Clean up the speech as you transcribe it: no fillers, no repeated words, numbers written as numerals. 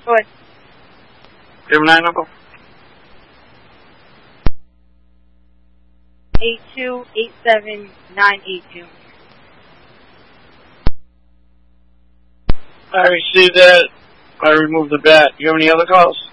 Go ahead. Do you have a 9, Uncle? 8287982. I received that. I removed the bat. Do you have any other calls?